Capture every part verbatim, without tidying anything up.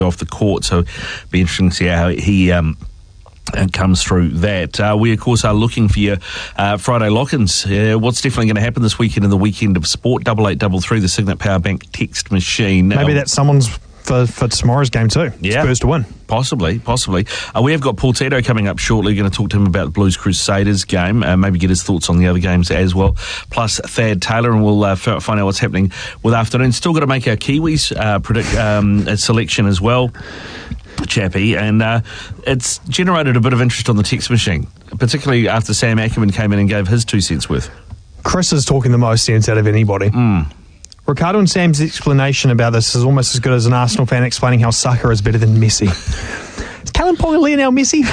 off the court, so it'll be interesting to see how he um, comes through that. Uh, we, of course, are looking for your uh, Friday lock-ins. Uh, what's definitely going to happen this weekend in the weekend of sport? Double eight double three, the Signet Power Bank text machine. Maybe um, that's someone's for, for tomorrow's game too. Yeah. Spurs to win. Possibly, possibly. Uh, we have got Paul Tito coming up shortly. We're going to talk to him about the Blues Crusaders game, uh, maybe get his thoughts on the other games as well. Plus Thad Taylor, and we'll uh, f- find out what's happening with afternoon. Still got to make our Kiwis uh, predict um, a selection as well, Chappie, and uh, it's generated a bit of interest on the text machine, particularly after Sam Ackerman came in and gave his two cents worth. Chris is talking the most sense out of anybody. Mm. Ricardo and Sam's explanation about this is almost as good as an Arsenal fan explaining how Saka is better than Messi. Is Callum Pong Lionel Messi?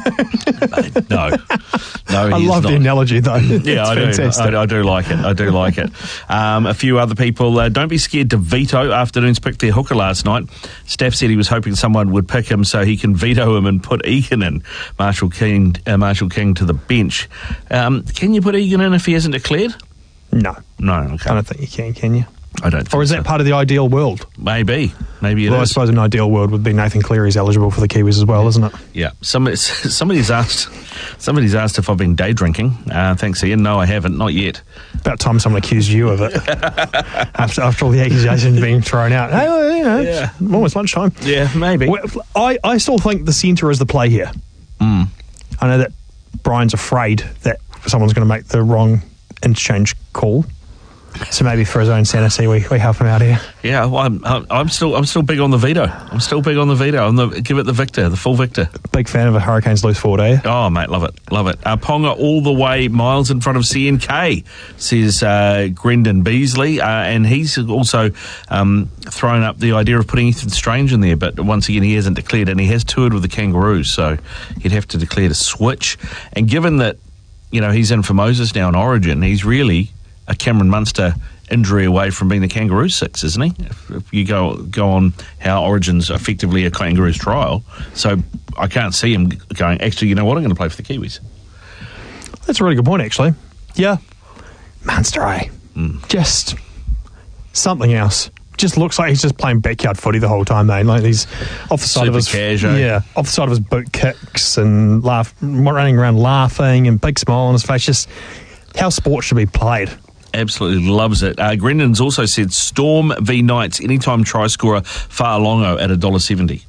no. No, I he love is the not. analogy, though. Yeah, I do. I, I do like it. I do like it. Um, a few other people, uh, don't be scared to veto. Afternoons picked their hooker last night. Steph said he was hoping someone would pick him so he can veto him and put Egan in. Marshall King, uh, Marshall King to the bench. Um, can you put Egan in if he hasn't declared? No. No, okay. I don't think you can, can you? I don't think Or is so. that part of the ideal world? Maybe. Maybe it well, is. I suppose an ideal world would be Nathan Cleary's eligible for the Kiwis as well, isn't it? Yeah. Somebody, somebody's asked Somebody's asked if I've been day drinking. Uh, thanks, Ian. No, I haven't. Not yet. About time someone accused you of it. after, after all the accusations being thrown out. Hey, well, you know, Yeah. it's almost lunchtime. Yeah, maybe. Well, I, I still think the centre is the play here. Mm. I know that Brian's afraid that someone's going to make the wrong interchange call. So maybe for his own sanity, we, we help him out here. Yeah, well, I'm, I'm still I'm still big on the veto. I'm still big on the veto. I'm the, give it the victor, the full victor. Big fan of a Hurricanes loose forward, are you? Oh, mate, love it, love it. Uh, Ponga all the way, miles in front of C N K, says uh, Brendan Beasley, uh, and he's also um, thrown up the idea of putting Ethan Strange in there, but once again, he hasn't declared, and he has toured with the Kangaroos, so he'd have to declare to switch. And given that, you know, he's in for Moses now in Origin, he's really a Cameron Munster injury away from being the Kangaroos six, isn't he? If, if you go go on how Origin's effectively a Kangaroos trial, so I can't see him going, actually, you know what, I'm going to play for the Kiwis. That's a really good point, actually. Yeah. Munster, eh? Mm. Just something else. Just looks like he's just playing backyard footy the whole time, mate. Like he's off the side Super of his cash, eh? yeah, off the side of his boot kicks and laugh, running around laughing and big smile on his face. Just how sport should be played. Absolutely loves it. Uh, Grendon's also said Storm v Knights, anytime try scorer Fa'alongo at one dollar seventy.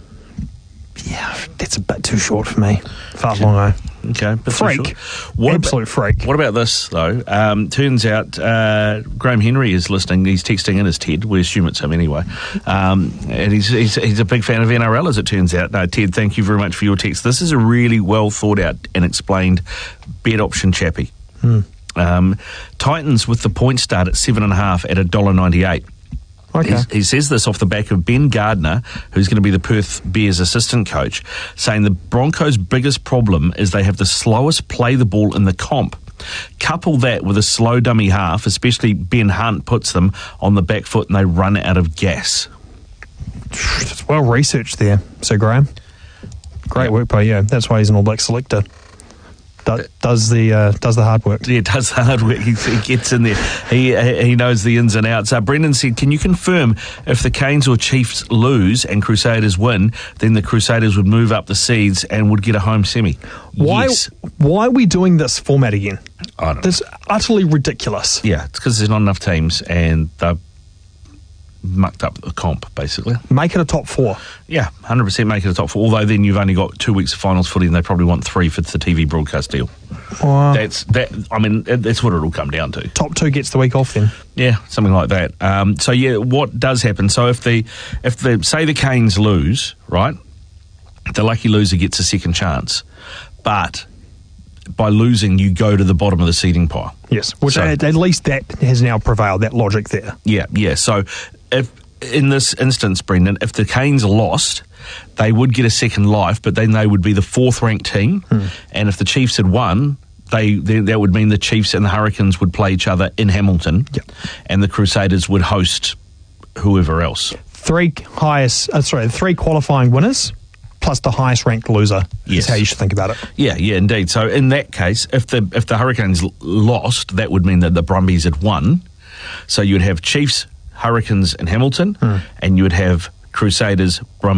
Yeah, that's a bit too short for me. Fa'alongo. Okay. Bit too Freak. short. What Absolute about, freak. What about this, though? Um, turns out uh, Graham Henry is listening. He's texting in as Ted. We assume it's him anyway. Um, and he's, he's he's a big fan of N R L, as it turns out. No, Ted, thank you very much for your text. This is a really well thought out and explained bet option, Chappie. Hmm. Um, Titans with the point start at seven and a half at a dollar ninety-eight. Okay. He's, he says this off the back of Ben Gardner, who's going to be the Perth Bears assistant coach, saying the Broncos' biggest problem is they have the slowest play the ball in the comp. Couple that with a slow dummy half, especially Ben Hunt puts them on the back foot and they run out of gas. It's well researched there, Sir Graham. Great Yep. work by you. That's why he's an All Black selector. Do, does the uh, does the hard work. Yeah, does the hard work. He, he gets in there. He he knows the ins and outs. Uh, Brendan said, can you confirm if the Canes or Chiefs lose and Crusaders win, then the Crusaders would move up the seeds and would get a home semi? Why Yes. why are we doing this format again? I don't know. That's utterly ridiculous. Yeah, it's because there's not enough teams and they've mucked up the comp, basically. Make it a top four. Yeah, one hundred percent make it a top four, although then you've only got two weeks of finals footy and they probably want three for the T V broadcast deal. Wow. That's that. I mean, that's what it'll come down to. Top two gets the week off then. Yeah, something like that. Um, so yeah, what does happen? So if the if the say the Canes lose, right, the lucky loser gets a second chance, but by losing you go to the bottom of the seeding pile. Yes, which So- at, at least that has now prevailed, that logic there. Yeah, yeah. So if in this instance, Brendan, if the Canes lost, they would get a second life, but then they would be the fourth ranked team. Hmm. And if the Chiefs had won, they, they that would mean the Chiefs and the Hurricanes would play each other in Hamilton, Yep. and the Crusaders would host whoever else. Three highest, uh, sorry, three qualifying winners plus the highest ranked loser Yes. is how you should think about it. Yeah, yeah, indeed. So in that case, if the if the Hurricanes l- lost, that would mean that the Brumbies had won. So you would have Chiefs, Hurricanes, and Hamilton, Hmm. and you would have Crusaders, Brumbies.